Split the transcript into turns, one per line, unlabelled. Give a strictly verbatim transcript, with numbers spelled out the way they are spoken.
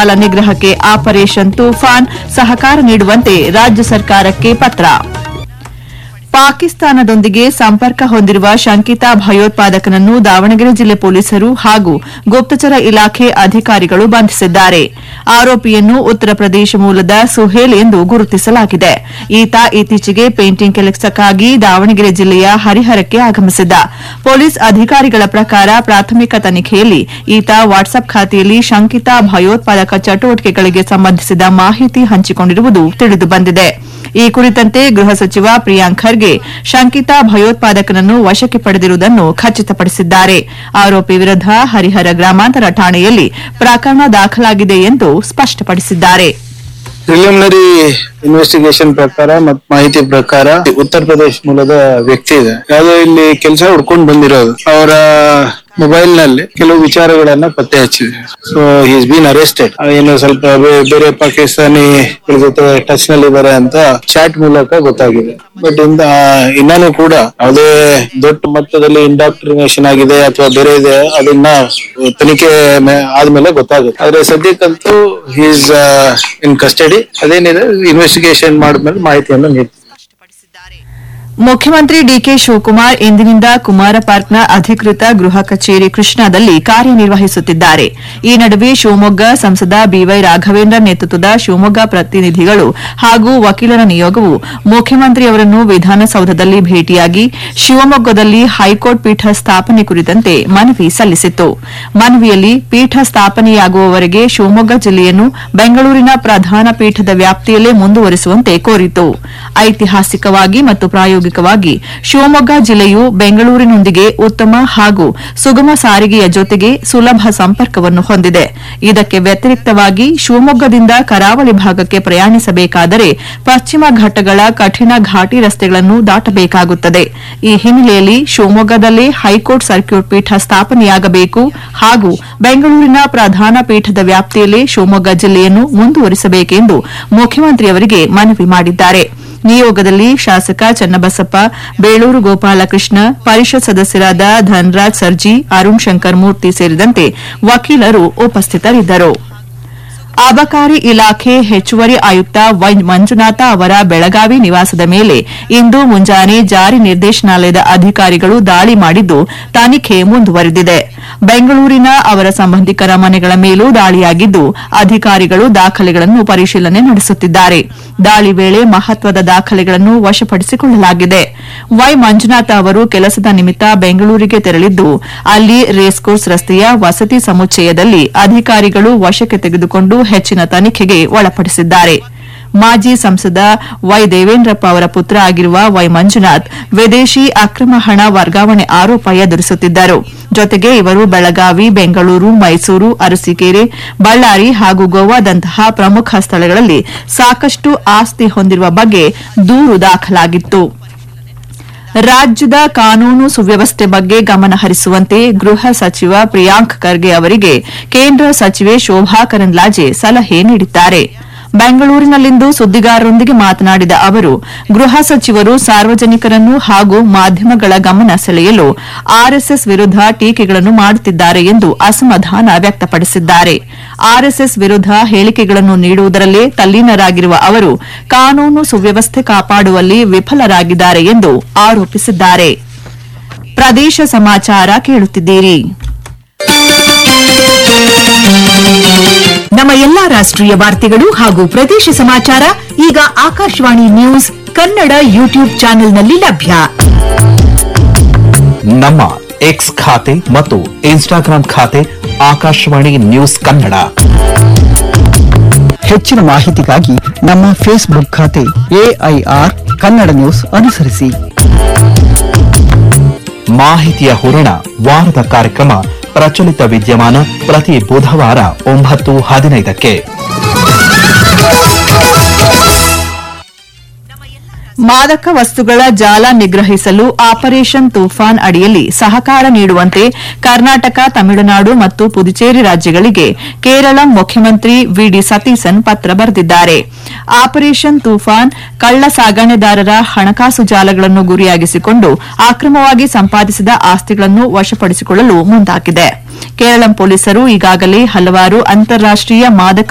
ಜಾಲ ನಿಗ್ರಹಕ್ಕೆ ಆಪರೇಷನ್ ತೂಫಾನ್ ಸಹಕಾರ ನೀಡುವಂತೆ ರಾಜ್ಯ ಸರ್ಕಾರಕ್ಕೆ ಪತ್ರ. ಪಾಕಿಸ್ತಾನದೊಂದಿಗೆ ಸಂಪರ್ಕ ಹೊಂದಿರುವ ಶಂಕಿತ ಭಯೋತ್ಪಾದಕನನ್ನು ದಾವಣಗೆರೆ ಜಿಲ್ಲೆ ಪೊಲೀಸರು ಹಾಗೂ ಗುಪ್ತಚರ ಇಲಾಖೆ ಅಧಿಕಾರಿಗಳು ಬಂಧಿಸಿದ್ದಾರೆ. ಆರೋಪಿಯನ್ನು ಉತ್ತರ ಪ್ರದೇಶ ಮೂಲದ ಸುಹೇಲ್ ಎಂದು ಗುರುತಿಸಲಾಗಿದೆ. ಈತ ಇತ್ತೀಚೆಗೆ ಪೇಂಟಿಂಗ್ ಕೆಲಸಕ್ಕಾಗಿ ದಾವಣಗೆರೆ ಜಿಲ್ಲೆಯ ಹರಿಹರಕ್ಕೆ ಆಗಮಿಸಿದ್ದ. ಪೊಲೀಸ್ ಅಧಿಕಾರಿಗಳ ಪ್ರಕಾರ ಪ್ರಾಥಮಿಕ ತನಿಖೆಯಲ್ಲಿ ಈತ ವಾಟ್ಸ್ಆಪ್ ಖಾತೆಯಲ್ಲಿ ಶಂಕಿತ ಭಯೋತ್ಪಾದಕ ಚಟುವಟಿಕೆಗಳಿಗೆ ಸಂಬಂಧಿಸಿದ ಮಾಹಿತಿ ಹಂಚಿಕೊಂಡಿರುವುದು ತಿಳಿದುಬಂದಿದೆ. ಈ ಕುರಿತಂತೆ ಗೃಹ ಸಚಿವ ಪ್ರಿಯಾಂಕ್ ಖರ್ಗೆ ಶಂಕಿತ ಭಯೋತ್ಪಾದಕನನ್ನು ವಶಕ್ಕೆ ಪಡೆದಿರುವುದನ್ನು ಖಚಿತಪಡಿಸಿದ್ದಾರೆ. ಆರೋಪಿ ವಿರುದ್ದ ಹರಿಹರ ಗ್ರಾಮಾಂತರ ಠಾಣೆಯಲ್ಲಿ ಪ್ರಕರಣ ದಾಖಲಾಗಿದೆ ಎಂದು ಸ್ಪಷ್ಟಪಡಿಸಿದ್ದಾರೆ.
ಪ್ರಿಲಿಮಿನರಿ ಇನ್ವೆಸ್ಟಿಗೇಷನ್ ಪ್ರಕಾರ ಮತ್ತು ಮಾಹಿತಿ ಪ್ರಕಾರ ಉತ್ತರ ಪ್ರದೇಶ ಮೂಲದ ವ್ಯಕ್ತಿ ಇದೆ. ಯಾವುದೋ ಇಲ್ಲಿ ಕೆಲಸ ಹುಡ್ಕೊಂಡು ಬಂದಿರೋದು. ಅವರ ಮೊಬೈಲ್ ನಲ್ಲಿ ಕೆಲವು ವಿಚಾರಗಳನ್ನ ಪತ್ತೆ ಹಚ್ಚಿದೆ. So is been arrested. ಏನು ಸ್ವಲ್ಪ ಬೇರೆ ಪಾಕಿಸ್ತಾನಿ ಜೊತೆ ಟಚ್ ನಲ್ಲಿ ಇದ್ದಾರೆ ಅಂತ ಚಾಟ್ ಮೂಲಕ ಗೊತ್ತಾಗಿದೆ. ಬಟ್ ಇಂದ ಇನ್ನೂ ಕೂಡ ಯಾವುದೇ ದೊಡ್ಡ ಮಟ್ಟದಲ್ಲಿ ಇಂಡಾಕ್ಟ್ರಿನೇಷನ್ ಆಗಿದೆ ಅಥವಾ ಬೇರೆ ಇದೆ ಅದನ್ನ ತನಿಖೆ ಆದ್ಮೇಲೆ ಗೊತ್ತಾಗುತ್ತೆ. ಆದ್ರೆ ಸದ್ಯಕ್ಕಂತೂ ಈಸ್ ಇನ್ ಕಸ್ಟಡಿ. ಅದೇನಿದೆ ಇನ್ವೆಸ್ಟಿಗೇಷನ್ ಮಾಡಿದ್ಮೇಲೆ ಮಾಹಿತಿಯನ್ನು ನೀಡ್ತಾರೆ.
ಮುಖ್ಯಮಂತ್ರಿ ಡಿಕೆ ಶಿವಕುಮಾರ್ ಇಂದಿನಿಂದ ಕುಮಾರ ಪಾರ್ಕ್ನ ಅಧಿಕೃತ ಗೃಹ ಕಚೇರಿ ಕೃಷ್ಣಾದಲ್ಲಿ ಕಾರ್ಯನಿರ್ವಹಿಸುತ್ತಿದ್ದಾರೆ. ಈ ನಡುವೆ ಶಿವಮೊಗ್ಗ ಸಂಸದ ಬಿವೈ ರಾಘವೇಂದ್ರ ನೇತೃತ್ವದ ಶಿವಮೊಗ್ಗ ಪ್ರತಿನಿಧಿಗಳು ಹಾಗೂ ವಕೀಲರ ನಿಯೋಗವು ಮುಖ್ಯಮಂತ್ರಿಯವರನ್ನು ವಿಧಾನಸೌಧದಲ್ಲಿ ಭೇಟಿಯಾಗಿ ಶಿವಮೊಗ್ಗದಲ್ಲಿ ಹೈಕೋರ್ಟ್ ಪೀಠ ಸ್ಥಾಪನೆ ಕುರಿತಂತೆ ಮನವಿ ಸಲ್ಲಿಸಿತ್ತು. ಮನವಿಯಲ್ಲಿ ಪೀಠ ಸ್ಥಾಪನೆಯಾಗುವವರೆಗೆ ಶಿವಮೊಗ್ಗ ಜಿಲ್ಲೆಯನ್ನು ಬೆಂಗಳೂರಿನ ಪ್ರಧಾನ ಪೀಠದ ವ್ಯಾಪ್ತಿಯಲ್ಲೇ ಮುಂದುವರಿಸುವಂತೆ ಕೋರಿತು. ಐತಿಹಾಸಿಕವಾಗಿ ಮತ್ತು ಪ್ರಾಯೋಗಿಕ ಶಿವಮೊಗ್ಗ ಜಿಲ್ಲೆಯು ಬೆಂಗಳೂರಿನೊಂದಿಗೆ ಉತ್ತಮ ಹಾಗೂ ಸುಗಮ ಸಾರಿಗೆಯ ಜೊತೆಗೆ ಸುಲಭ ಸಂಪರ್ಕವನ್ನು ಹೊಂದಿದೆ. ಇದಕ್ಕೆ ವ್ಯತಿರಿಕ್ತವಾಗಿ ಶಿವಮೊಗ್ಗದಿಂದ ಕರಾವಳಿ ಭಾಗಕ್ಕೆ ಪ್ರಯಾಣಿಸಬೇಕಾದರೆ ಪಶ್ಚಿಮ ಘಟ್ಟಗಳ ಕಠಿಣ ಘಾಟಿ ರಸ್ತೆಗಳನ್ನು ದಾಟಬೇಕಾಗುತ್ತದೆ. ಈ ಹಿನ್ನೆಲೆಯಲ್ಲಿ ಶಿವಮೊಗ್ಗದಲ್ಲೇ ಹೈಕೋರ್ಟ್ ಸರ್ಕ್ಯೂಟ್ ಪೀಠ ಸ್ಥಾಪನೆಯಾಗಬೇಕು ಹಾಗೂ ಬೆಂಗಳೂರಿನ ಪ್ರಧಾನ ಪೀಠದ ವ್ಯಾಪ್ತಿಯಲ್ಲೇ ಶಿವಮೊಗ್ಗ ಜಿಲ್ಲೆಯನ್ನು ಮುಂದುವರಿಸಬೇಕೆಂದು ಮುಖ್ಯಮಂತ್ರಿಯವರಿಗೆ ಮನವಿ ಮಾಡಿದ್ದಾರೆ. ನಿಯೋಗದಲ್ಲಿ ಶಾಸಕ ಚನ್ನಬಸಪ್ಪ, ಬೇಳೂರು ಗೋಪಾಲಕೃಷ್ಣ, ಪರಿಷತ್ ಸದಸ್ಯರಾದ ಧನರಾಜ್ ಸರ್ಜಿ, ಅರುಣ್ ಶಂಕರ್ ಮೂರ್ತಿ ಸೇರಿದಂತೆ ವಕೀಲರು ಉಪಸ್ಥಿತರಿದ್ದರು. ಅಬಕಾರಿ ಇಲಾಖೆ ಹೆಚ್ಚುವರಿ ಆಯುಕ್ತ ವೈ ಮಂಜುನಾಥ ಅವರ ಬೆಳಗಾವಿ ನಿವಾಸದ ಮೇಲೆ ಇಂದು ಮುಂಜಾನೆ ಜಾರಿ ನಿರ್ದೇಶನಾಲಯದ ಅಧಿಕಾರಿಗಳು ದಾಳಿ ಮಾಡಿದ್ದು ತನಿಖೆ ಮುಂದುವರೆದಿದೆ. ಬೆಂಗಳೂರಿನ ಅವರ ಸಂಬಂಧಿಕರ ಮನೆಗಳ ಮೇಲೂ ದಾಳಿಯಾಗಿದ್ದು ಅಧಿಕಾರಿಗಳು ದಾಖಲೆಗಳನ್ನು ಪರಿಶೀಲನೆ ನಡೆಸುತ್ತಿದ್ದಾರೆ. ದಾಳಿ ವೇಳೆ ಮಹತ್ವದ ದಾಖಲೆಗಳನ್ನು ವಶಪಡಿಸಿಕೊಳ್ಳಲಾಗಿದೆ. ವೈ ಮಂಜುನಾಥ ಅವರು ಕೆಲಸದ ನಿಮಿತ್ತ ಬೆಂಗಳೂರಿಗೆ ತೆರಳಿದ್ದು ಅಲ್ಲಿ ರೇಸ್ಕೋರ್ಸ್ ರಸ್ತೆಯ ವಸತಿ ಸಮುಚ್ಚಯದಲ್ಲಿ ಅಧಿಕಾರಿಗಳು ವಶಕ್ಕೆ ತೆಗೆದುಕೊಂಡು ಹೆಚ್ಚಿನ ತನಿಖೆಗೆ ಒಳಪಡಿಸಿದ್ದಾರೆ. ಮಾಜಿ ಸಂಸದ ವೈ ದೇವೇಂದ್ರಪ್ಪ ಅವರ ಪುತ್ರ ಆಗಿರುವ ವೈ ಮಂಜುನಾಥ್ ವಿದೇಶಿ ಅಕ್ರಮ ಹಣ ವರ್ಗಾವಣೆ ಆರೋಪ ಎದುರಿಸುತ್ತಿದ್ದರು. ಜೊತೆಗೆ ಇವರು ಬೆಳಗಾವಿ, ಬೆಂಗಳೂರು, ಮೈಸೂರು, ಅರಸೀಕೆರೆ, ಬಳ್ಳಾರಿ ಹಾಗೂ ಗೋವಾದಂತಹ ಪ್ರಮುಖ ಸ್ಥಳಗಳಲ್ಲಿ ಸಾಕಷ್ಟು ಆಸ್ತಿ ಹೊಂದಿರುವ ಬಗ್ಗೆ ದೂರು ದಾಖಲಾಗಿತ್ತು. ರಾಜ್ಯದ ಕಾನೂನು ಸುವ್ಯವಸ್ಥೆ ಬಗ್ಗೆ ಗಮನ ಹರಿಸುವಂತೆ ಗೃಹ ಸಚಿವ ಪ್ರಿಯಾಂಕ್ ಖರ್ಗೆ ಅವರಿಗೆ ಕೇಂದ್ರ ಸಚಿವೆ ಶೋಭಾ ಕರಂದ್ಲಾಜೆ ಸಲಹೆ ನೀಡಿದ್ದಾರೆ. ಬೆಂಗಳೂರಿನಲ್ಲಿಂದು ಸುದ್ದಿಗಾರರೊಂದಿಗೆ ಮಾತನಾಡಿದ ಅವರು, ಗೃಹ ಸಚಿವರು ಸಾರ್ವಜನಿಕರನ್ನು ಹಾಗೂ ಮಾಧ್ಯಮಗಳ ಗಮನ ಸೆಳೆಯಲು ಆರ್ಎಸ್ಎಸ್ ವಿರುದ್ದ ಟೀಕೆಗಳನ್ನು ಮಾಡುತ್ತಿದ್ದಾರೆ ಎಂದು ಅಸಮಾಧಾನ ವ್ಯಕ್ತಪಡಿಸಿದ್ದಾರೆ. ಆರ್ಎಸ್ಎಸ್ ವಿರುದ್ದ ಹೇಳಿಕೆಗಳನ್ನು ನೀಡುವುದರಲ್ಲೇ ತಲ್ಲೀನರಾಗಿರುವ ಅವರು ಕಾನೂನು ಸುವ್ಯವಸ್ಥೆ ಕಾಪಾಡುವಲ್ಲಿ ವಿಫಲರಾಗಿದ್ದಾರೆ ಎಂದು ಆರೋಪಿಸಿದ್ದಾರೆ. ಪ್ರದೇಶ ಸಮಾಚಾರ ಕೇಳುತ್ತಿದ್ದೀರಿ.
ನಮ್ಮ ಎಲ್ಲಾ ರಾಷ್ಟ್ರೀಯ ವಾರ್ತೆಗಳು ಹಾಗೂ ಪ್ರದೇಶ ಸಮಾಚಾರ ಈಗ ಆಕಾಶವಾಣಿ ನ್ಯೂಸ್ ಕನ್ನಡ ಯೂಟ್ಯೂಬ್ ಚಾನೆಲ್ನಲ್ಲಿ ಲಭ್ಯ.
ನಮ್ಮ ಎಕ್ಸ್ ಖಾತೆ ಮತ್ತು ಇನ್ಸ್ಟಾಗ್ರಾಂ ಖಾತೆ ಆಕಾಶವಾಣಿ ನ್ಯೂಸ್ ಕನ್ನಡ.
ಹೆಚ್ಚಿನ ಮಾಹಿತಿಗಾಗಿ ನಮ್ಮ ಫೇಸ್ಬುಕ್ ಖಾತೆ ಎಐಆರ್ ಕನ್ನಡ ನ್ಯೂಸ್ ಅನುಸರಿಸಿ.
ಮಾಹಿತಿಯ ಹೂರಣ ವಾರದ ಕಾರ್ಯಕ್ರಮ ಪ್ರಚಲಿತ ವಿದ್ಯಮಾನ ಪ್ರತಿ ಬುಧವಾರ ಒಂಬತ್ತು ಹದಿನೈದಕ್ಕೆ.
ಮಾದಕ ವಸ್ತುಗಳ ಜಾಲ ನಿಗ್ರಹಿಸಲು ಆಪರೇಷನ್ ತೂಫಾನ್ ಅಡಿಯಲ್ಲಿ ಸಹಕಾರ ನೀಡುವಂತೆ ಕರ್ನಾಟಕ, ತಮಿಳುನಾಡು ಮತ್ತು ಪುದುಚೇರಿ ರಾಜ್ಯಗಳಿಗೆ ಕೇರಳ ಮುಖ್ಯಮಂತ್ರಿ ವಿಡಿ ಸತೀಸನ್ ಪತ್ರ ಬರೆದಿದ್ದಾರೆ. ಆಪರೇಷನ್ ತೂಫಾನ್ ಕಳ್ಳ ಸಾಗಣೆದಾರರ ಹಣಕಾಸು ಜಾಲಗಳನ್ನು ಗುರಿಯಾಗಿಸಿಕೊಂಡು ಅಕ್ರಮವಾಗಿ ಸಂಪಾದಿಸಿದ ಆಸ್ತಿಗಳನ್ನು ವಶಪಡಿಸಿಕೊಳ್ಳಲು ಮುಂದಾಗಿದೆ. ಕೇರಳ ಪೊಲೀಸರು ಈಗಾಗಲೇ ಹಲವಾರು ಅಂತಾರಾಷ್ಟೀಯ ಮಾದಕ